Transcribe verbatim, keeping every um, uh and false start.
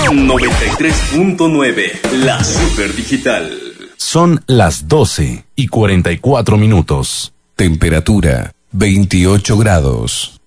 noventa y tres punto nueve, la Super Digital. Son las doce y cuarenta y cuatro minutos. Temperatura veintiocho grados.